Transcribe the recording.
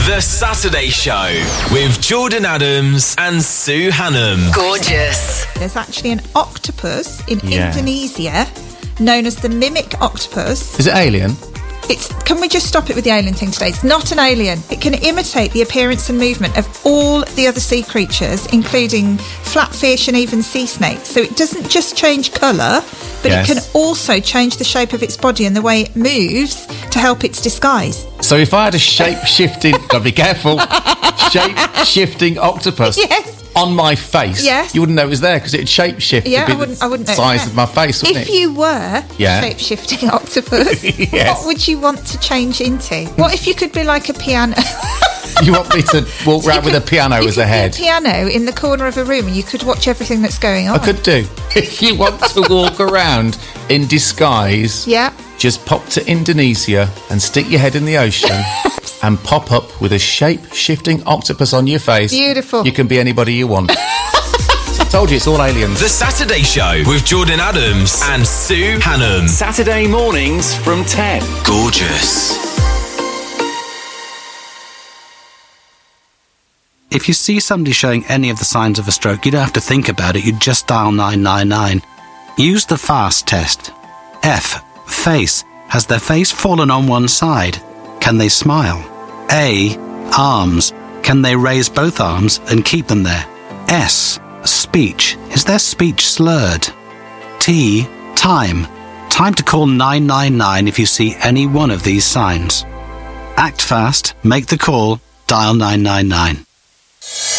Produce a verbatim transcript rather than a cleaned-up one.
The Saturday Show with Jordan Adams and Sue Hannam. Gorgeous. There's actually an octopus in Yeah. Indonesia known as the mimic octopus. Is it alien? It's. Can we just stop it with the alien thing today? It's not an alien. It can imitate the appearance and movement of all the other sea creatures, including flatfish and even sea snakes. So it doesn't just change colour, but Yes. it can also change the shape of its body and the way it moves to help its disguise. So if I had a shape-shifting... Gotta be careful. Shape-shifting octopus Yes. on my face, Yes. you wouldn't know it was there because it'd shape-shift Yeah, to be I wouldn't. I wouldn't the know. size Yeah. of my face, wouldn't If it? you were Yeah. a shape-shifting octopus, Yes. what would you want to change into? What if you could be like a piano? You want me to walk You around with a could- piano you as could a be head? piano in the corner of a room, and you could watch everything that's going on. I could do. If you want to walk around in disguise, Yeah. just pop to Indonesia and stick your head in the ocean and pop up with a shape-shifting octopus on your face. Beautiful. You can be anybody you want. I told you, it's all aliens. The Saturday Show with Jordan Adams and Sue Hannam. Saturday mornings from ten. Gorgeous. If you see somebody showing any of the signs of a stroke, you don't have to think about it, you just dial nine nine nine. Use the FAST test. F. Face. Has their face fallen on one side? Can they smile? A. Arms. Can they raise both arms and keep them there? S. Speech. Is their speech slurred? T. Time. Time to call nine nine nine if you see any one of these signs. Act fast, make the call, dial nine nine nine.